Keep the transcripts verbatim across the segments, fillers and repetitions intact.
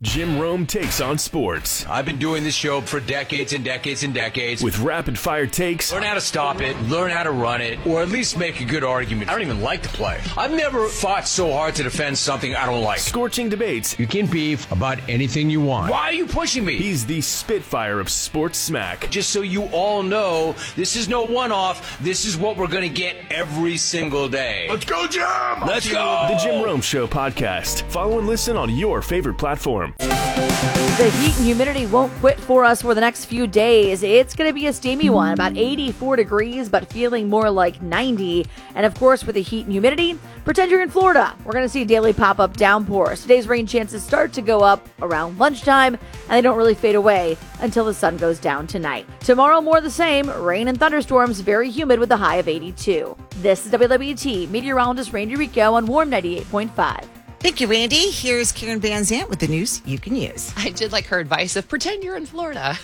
Jim Rome takes on sports. I've been doing this show for decades and decades and decades. With rapid-fire takes. Learn how to stop it, learn how to run it, or at least make a good argument. I don't even like to play. I've never fought so hard to defend something I don't like. Scorching debates. You can beef about anything you want. Why are you pushing me? He's the Spitfire of sports smack. Just so you all know, this is no one-off. This is what we're going to get every single day. Let's go, Jim! Let's go! The Jim Rome Show podcast. Follow and listen on your favorite platform. The heat and humidity won't quit for us for the next few days. It's going to be a steamy one, about eighty-four degrees, but feeling more like ninety. And of course, with the heat and humidity, pretend you're in Florida. We're going to see daily pop-up downpours. Today's rain chances start to go up around lunchtime, and they don't really fade away until the sun goes down tonight. Tomorrow, more the same. Rain and thunderstorms, very humid with a high of eighty-two. This is W W T meteorologist Randy Rico on Warm ninety-eight point five. Thank you, Randy. Here's Karen Van Zant with the news you can use. I did like her advice of pretend you're in Florida.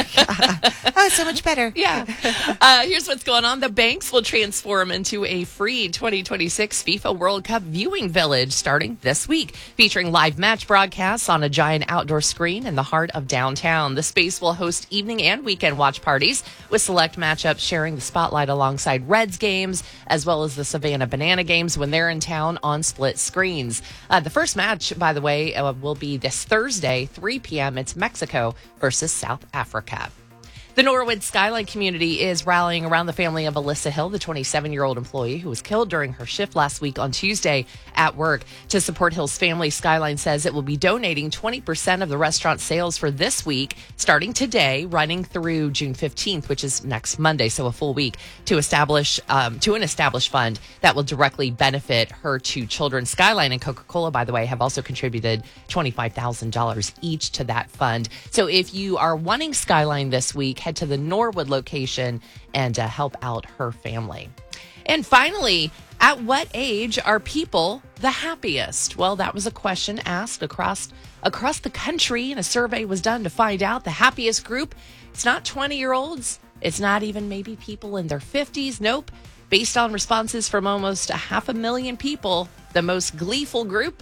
Oh, so much better. Yeah. Uh, here's what's going on. The Banks will transform into a free twenty twenty-six FIFA World Cup viewing village starting this week, featuring live match broadcasts on a giant outdoor screen in the heart of downtown. The space will host evening and weekend watch parties with select matchups sharing the spotlight alongside Reds games, as well as the Savannah Banana games when they're in town on split screens. Uh, the first match, by the way, uh, will be this Thursday, three p.m. It's Mexico versus South Africa. The Norwood Skyline community is rallying around the family of Alyssa Hill, the twenty-seven-year-old employee who was killed during her shift last week on Tuesday at work. To support Hill's family, Skyline says it will be donating twenty percent of the restaurant sales for this week, starting today, running through June fifteenth, which is next Monday, so a full week, to establish um, to an established fund that will directly benefit her two children. Skyline and Coca-Cola, by the way, have also contributed twenty-five thousand dollars each to that fund. So if you are wanting Skyline this week, head to the Norwood location and uh, help out her family. And finally, at what age are people the happiest? Well, that was a question asked across across the country, and a survey was done to find out the happiest group. It's not twenty-year-olds. It's not even maybe people in their fifties. Nope. Based on responses from almost a half a million people, the most gleeful group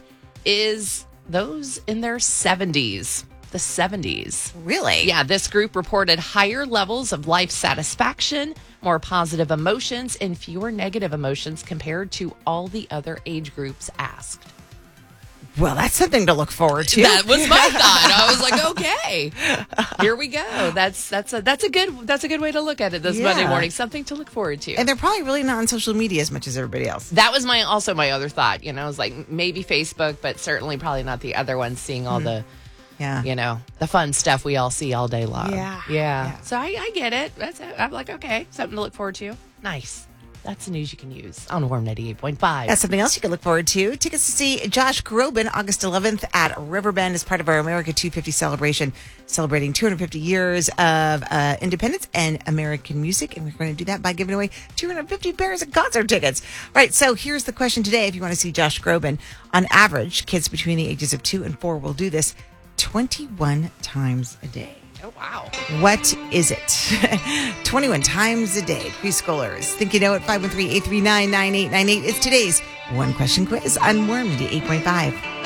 is those in their seventies. The seventies. Really? Yeah, this group reported higher levels of life satisfaction, more positive emotions, and fewer negative emotions compared to all the other age groups asked. Well, that's something to look forward to. That was my thought. I was like, okay, here we go. That's that's a that's a good that's a good way to look at it this Yeah. Monday morning. Something to look forward to. And they're probably really not on social media as much as everybody else. That was my also my other thought. You know, I was like maybe Facebook, but certainly probably not the other ones. Seeing all mm. the. Yeah. You know, the fun stuff we all see all day long. Yeah. Yeah. Yeah. So I, I get it. That's I'm like, okay, something to look forward to. Nice. That's the news you can use on Warm ninety-eight point five. That's something else you can look forward to. Tickets to see Josh Groban August eleventh at Riverbend as part of our America two fifty celebration, celebrating two hundred fifty years of uh, independence and American music. And we're going to do that by giving away two hundred fifty pairs of concert tickets. All right, so here's the question today. If you want to see Josh Groban, on average, kids between the ages of two and four will do this twenty-one times a day. Oh, wow. What is it? twenty-one times a day. Preschoolers. Think you know it? five one three, eight three nine, nine eight nine eight. It's today's one question quiz on Warm ninety-eight point five.